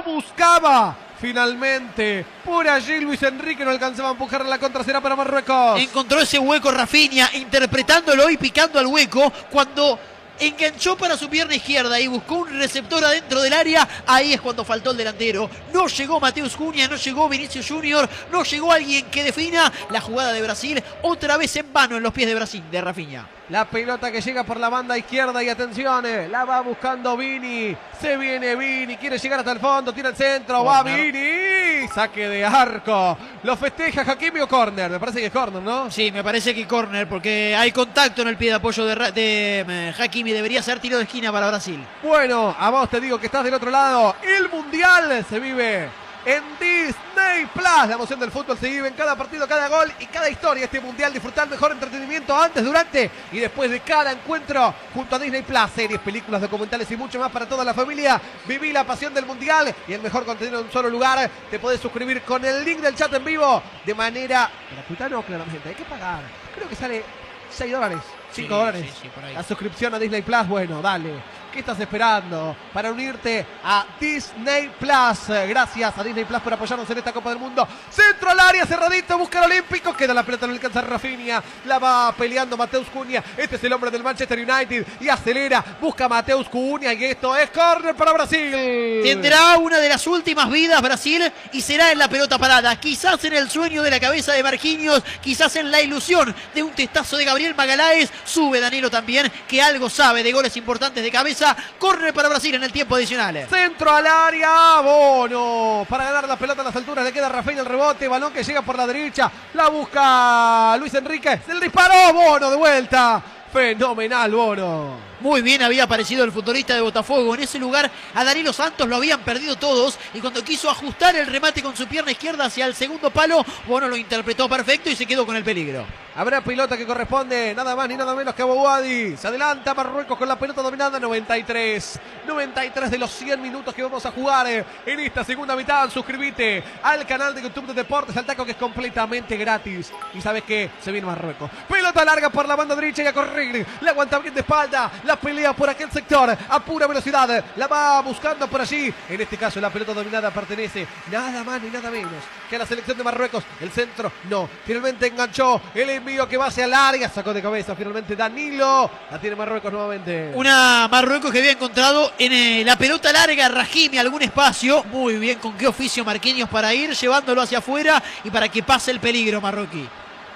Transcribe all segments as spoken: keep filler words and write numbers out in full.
buscaba. Finalmente, por allí Luis Enrique no alcanzaba a empujar, la contra será para Marruecos. Encontró ese hueco Rafinha, interpretándolo y picando al hueco cuando enganchó para su pierna izquierda y buscó un receptor adentro del área. Ahí es cuando faltó el delantero. No llegó Mateus Cunha, no llegó Vinicius Junior, no llegó alguien que defina la jugada de Brasil. Otra vez en vano en los pies de Brasil, de Rafinha. La pelota que llega por la banda izquierda y atención, la va buscando Vini. Se viene Vini, quiere llegar hasta el fondo, tira el centro, va Vini. Saque de arco. Lo festeja Hakimi o córner. Me parece que es córner, ¿no? Sí, me parece que córner porque hay contacto en el pie de apoyo de, de eh, Hakimi. Debería ser tiro de esquina para Brasil. Bueno, a vos te digo que estás del otro lado. El Mundial se vive en Disney Plus. La emoción del fútbol se vive en cada partido, cada gol y cada historia. Este Mundial, disfrutar mejor entretenimiento antes, durante y después de cada encuentro junto a Disney Plus. Series, películas, documentales y mucho más para toda la familia. Viví la pasión del Mundial y el mejor contenido en un solo lugar. Te podés suscribir con el link del chat en vivo de manera gratuita. No, claramente, hay que pagar. Creo que sale seis dólares, cinco dólares. Sí, sí, por ahí. La suscripción a Disney Plus, bueno, dale. ¿Qué estás esperando para unirte a Disney Plus? Gracias a Disney Plus por apoyarnos en esta Copa del Mundo. Centro al área, cerradito, busca el Olímpico. Queda la pelota, no alcanza Rafinha. La va peleando Mateus Cunha. Este es el hombre del Manchester United. Y acelera, busca Mateus Cunha. Y esto es córner para Brasil. Tendrá una de las últimas vidas Brasil y será en la pelota parada. Quizás en el sueño de la cabeza de Marquinhos. Quizás en la ilusión de un testazo de Gabriel Magalhães. Sube Danilo también, que algo sabe de goles importantes de cabeza. Córner para Brasil en el tiempo adicional. Centro al área, Bono. Para ganar la pelota a las alturas le queda Rafinha el rebote. Balón que llega por la derecha. La busca Luis Enrique. Se le disparó, Bono de vuelta. Fenomenal, Bono. Muy bien había aparecido el futbolista de Botafogo. En ese lugar a Danilo Santos lo habían perdido todos. Y cuando quiso ajustar el remate con su pierna izquierda hacia el segundo palo, Bono lo interpretó perfecto y se quedó con el peligro. Habrá pelota que corresponde nada más ni nada menos que a Bouhaddi. Se adelanta Marruecos con la pelota dominada. noventa y tres. noventa y tres de los cien minutos que vamos a jugar en esta segunda mitad. Suscríbete al canal de YouTube de Deportes Al Taco, que es completamente gratis. Y sabes que se viene Marruecos. Pelota larga por la banda derecha y a correr. La aguanta bien de espalda. La pelea por aquel sector a pura velocidad. La va buscando por allí. En este caso la pelota dominada pertenece nada más ni nada menos que a la selección de Marruecos. El centro no. Finalmente enganchó el envío que va hacia el área. Sacó de cabeza finalmente Danilo. La tiene Marruecos nuevamente. Una Marruecos que había encontrado en eh, la pelota larga Rahimi algún espacio. Muy bien, con qué oficio Marquinhos para ir llevándolo hacia afuera y para que pase el peligro marroquí.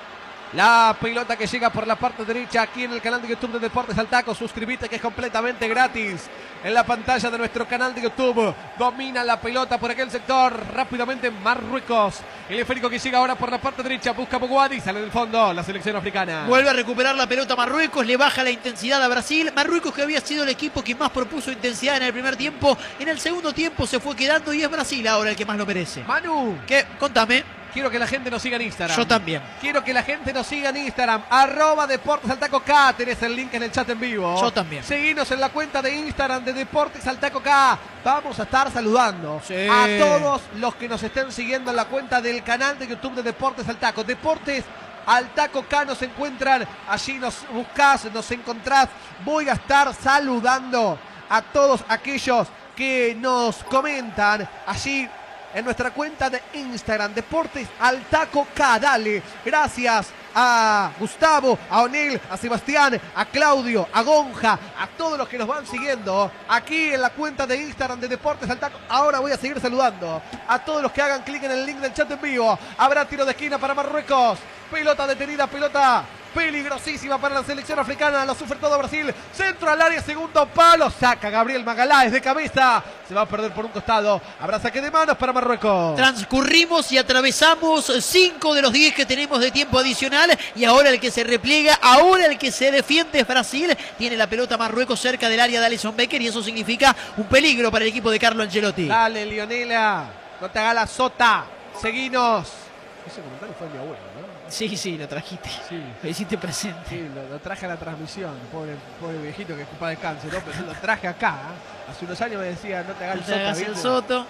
La pelota que llega por la parte derecha aquí en el canal de YouTube de Deportes Al Taco. Suscríbete, que es completamente gratis. En la pantalla de nuestro canal de YouTube. Domina la pelota por aquel sector. Rápidamente Marruecos. El esférico que llega ahora por la parte derecha. Busca Bouhaddi. Sale del fondo la selección africana. Vuelve a recuperar la pelota Marruecos. Le baja la intensidad a Brasil. Marruecos, que había sido el equipo que más propuso intensidad en el primer tiempo. En el segundo tiempo se fue quedando y es Brasil ahora el que más lo merece. Manu, ¿Qué? Contame. quiero que la gente nos siga en Instagram. Yo también. Quiero que la gente nos siga en Instagram. Arroba Deportes Al Taco K. Tenés el link en el chat en vivo. Yo también. Seguinos en la cuenta de Instagram de Deportes Al Taco K. Vamos a estar saludando sí. a todos los que nos estén siguiendo en la cuenta del canal de YouTube de Deportes Al Taco. Deportes Al Taco K nos encuentran. Allí nos buscás, nos encontrás. Voy a estar saludando a todos aquellos que nos comentan allí en nuestra cuenta de Instagram, Deportes Al Taco K. Dale, gracias a Gustavo, a Onel, a Sebastián, a Claudio, a Gonja, a todos los que nos van siguiendo aquí en la cuenta de Instagram de Deportes Al Taco. Ahora voy a seguir saludando a todos los que hagan clic en el link del chat en vivo. Habrá tiro de esquina para Marruecos. Pelota detenida, pelota peligrosísima para la selección africana. Lo sufre todo Brasil. Centro al área, segundo palo. Saca Gabriel Magalhães de cabeza. Se va a perder por un costado. Habrá saque de manos para Marruecos. Transcurrimos y atravesamos cinco de los diez que tenemos de tiempo adicional. Y ahora el que se repliega, ahora el que se defiende es Brasil. Tiene la pelota Marruecos cerca del área de Alisson Becker. Y eso significa un peligro para el equipo de Carlo Ancelotti. Dale, Lionela. No te hagas la sota. Seguinos. Ese comentario fue de mi abuelo, ¿no? Sí, sí, lo trajiste. Sí. Lo hiciste presente. Sí, lo, lo traje a la transmisión. Pobre, pobre viejito que ocupa descanso, ¿no? Pero lo traje acá. ¿eh? Hace unos años me decía, no te hagas el No te sota. hagas el ¿viste? soto.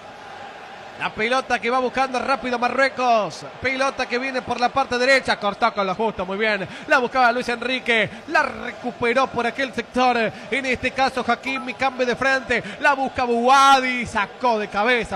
La pelota que va buscando rápido Marruecos. Pelota que viene por la parte derecha. Cortó con lo justo, muy bien. La buscaba Luis Enrique. La recuperó por aquel sector. En este caso Hakimi, cambio de frente. La busca Bouhaddi. Sacó de cabeza.